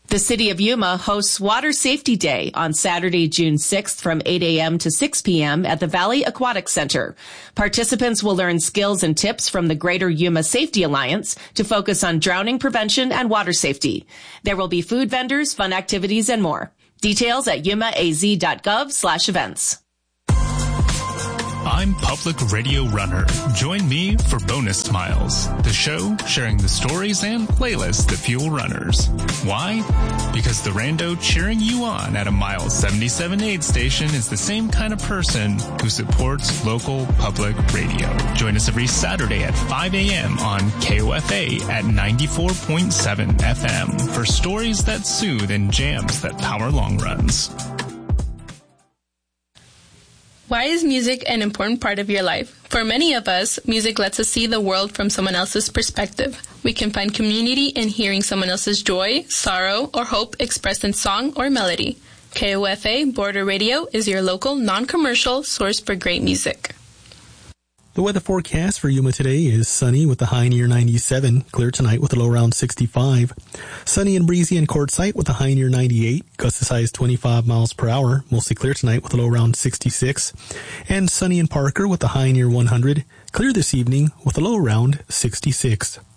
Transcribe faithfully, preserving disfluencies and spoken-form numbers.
The City of Yuma hosts Water Safety Day on Saturday, June sixth from eight a.m. to six p.m. at the Valley Aquatic Center. Participants will learn skills and tips from the Greater Yuma Safety Alliance to focus on drowning prevention and water safety. There will be food vendors, fun activities, and more. Details at yumaaz.gov slash events. I'm Public Radio Runner. Join me for Bonus Miles, the show sharing the stories and playlists that fuel runners. Why? Because the rando cheering you on at a Miles seventy-seven aid station is the same kind of person who supports local public radio. Join us every Saturday at five a.m. on K O F A at ninety-four point seven F M for stories that soothe and jams that power long runs. Why is music an important part of your life? For many of us, music lets us see the world from someone else's perspective. We can find community in hearing someone else's joy, sorrow, or hope expressed in song or melody. K O F A Border Radio is your local, non-commercial source for great music. The weather forecast for Yuma today is sunny with a high near ninety-seven, clear tonight with a low around sixty-five. Sunny and breezy in Quartzsite with a high near ninety-eight, gusts as high as twenty-five miles per hour, mostly clear tonight with a low around sixty-six. And sunny in Parker with a high near one hundred, clear this evening with a low around sixty-six.